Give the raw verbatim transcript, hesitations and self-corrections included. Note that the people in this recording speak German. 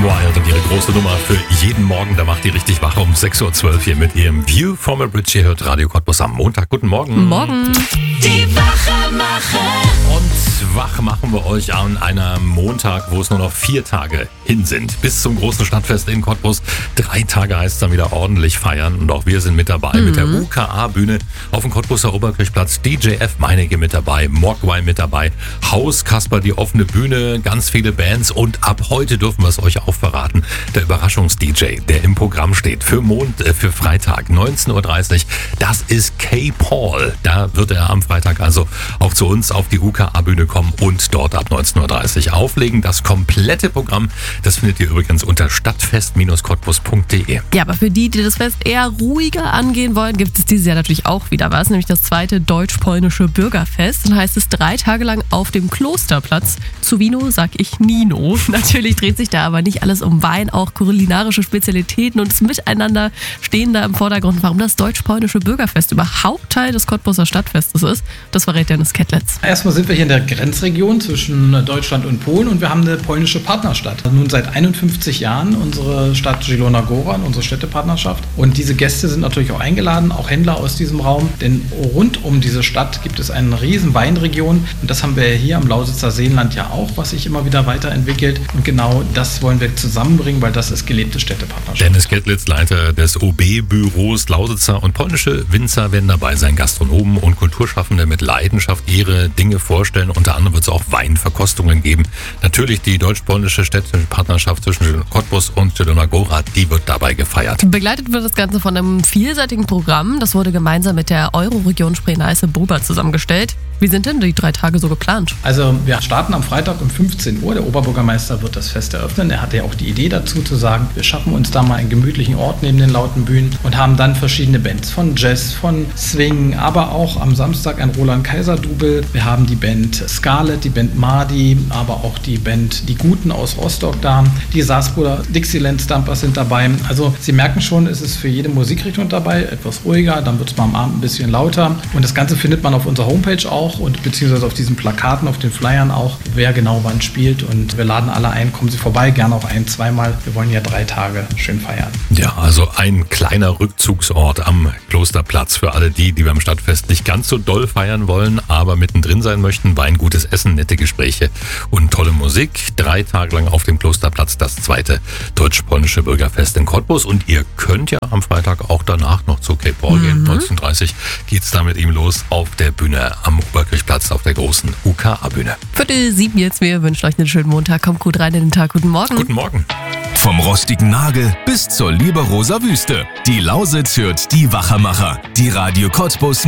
Wild und ihre große Nummer für jeden Morgen. Da macht die richtig wach um sechs Uhr zwölf hier mit ihrem View from a Bridge. Ihr hört Radio Cottbus am Montag. Guten Morgen. Morgen. Die Wachmacher. Und wach machen wir euch an einem Montag, wo es nur noch vier Tage hin sind. Bis zum großen Stadtfest in Cottbus. Drei Tage heißt es dann wieder ordentlich feiern. Und auch wir sind mit dabei mhm. mit der U K A-Bühne auf dem Cottbuser Oberkirchplatz. D J F Meinecke mit dabei, Mogwai mit dabei, Haus Kasper, die offene Bühne, ganz viele Bands. Und ab heute dürfen wir es euch auch verraten. Der Überraschungs-D J, der im Programm steht für, Mond, äh, für Freitag neunzehn Uhr dreißig, das ist K. Paul. Da wird er am Freitag also auch zu uns auf die U K A-Bühne kommen und dort ab neunzehn Uhr dreißig auflegen. Das komplette Programm, das findet ihr übrigens unter stadtfest Cottbus punkt de. Ja, aber für die, die das Fest eher ruhiger angehen wollen, gibt es dieses Jahr natürlich auch wieder was, nämlich das zweite deutsch-polnische Bürgerfest. Dann heißt es drei Tage lang auf dem Klosterplatz. Zu Vino sag ich Nino. Natürlich dreht sich da aber nicht alles um Wein, auch kulinarische Spezialitäten und das Miteinander stehen da im Vordergrund. Warum das deutsch-polnische Bürgerfest überhaupt Teil des Cottbuser Stadtfestes ist, das verrät Dennis Kettlitz. Erstmal sind wir hier in der Grenzregion zwischen Deutschland und Polen und wir haben eine polnische Partnerstadt. Nun seit einundfünfzig Jahren unsere Stadt Zielona Góra, unsere Städtepartnerschaft. Und diese Gäste sind natürlich auch eingeladen, auch Händler aus diesem Raum, denn rund um diese Stadt gibt es eine riesen Weinregion und das haben wir hier am Lausitzer Seenland ja auch, was sich immer wieder weiterentwickelt und genau das wollen wir zusammenbringen, weil das ist gelebte Städtepartnerschaft. Dennis Kettlitz, Leiter des O B-Büros Lausitzer, und polnische Winzer werden dabei sein, Gastronomen und Kulturschaffende mit Leidenschaft ihre Dinge vorstellen. Unter anderem wird es auch Weinverkostungen geben. Natürlich die deutsch-polnische Städtepartnerschaft zwischen Cottbus und Zielona Góra, die wird dabei gefeiert. Begleitet wird das Ganze von einem vielseitigen Programm. Das wurde gemeinsam mit der Euro-Region Spree-Neiße-Bober zusammengestellt. Wie sind denn die drei Tage so geplant? Also wir starten am Freitag um fünfzehn Uhr. Der Oberbürgermeister wird das Fest eröffnen. Er hatte ja auch die Idee dazu zu sagen, wir schaffen uns da mal einen gemütlichen Ort neben den lauten Bühnen und haben dann verschiedene Bands von Jazz, von Swing, aber auch am Samstag ein Roland-Kaiser-Double. Wir haben die Band Scarlett, die Band Mardi, aber auch die Band Die Guten aus Rostock da. Die Saasbruder Dixieland Stumpers sind dabei. Also Sie merken schon, es ist für jede Musikrichtung dabei, etwas ruhiger, dann wird es mal am Abend ein bisschen lauter. Und das Ganze findet man auf unserer Homepage auch und beziehungsweise auf diesen Plakaten, auf den Flyern auch, wer genau wann spielt. Und wir laden alle ein, kommen Sie vorbei, gerne auch ein-, zweimal. Wir wollen ja drei Tage schön feiern. Ja, also ein kleiner Rückzugsort am Klosterplatz für alle die, die beim Stadtfest nicht ganz so doll feiern wollen, aber mittendrin sein möchten. Wein, gutes Essen, nette Gespräche und tolle Musik. Drei Tage lang auf dem Klosterplatz das zweite deutsch-polnische Bürgerfest in Cottbus. Und ihr könnt ja am Freitag auch danach noch zu K. Paul gehen. Mhm. neunzehn Uhr dreißig geht's da mit ihm los auf der Bühne am Oberkirchplatz auf der großen U K A-Bühne. Viertel sieben jetzt. Wir wünschen euch einen schönen Montag. Kommt gut rein in den Tag. Guten Morgen. Guten Morgen. Vom rostigen Nagel bis zur Liberoser Wüste. Die Lausitz hört die Wachermacher. Die Radio Cottbus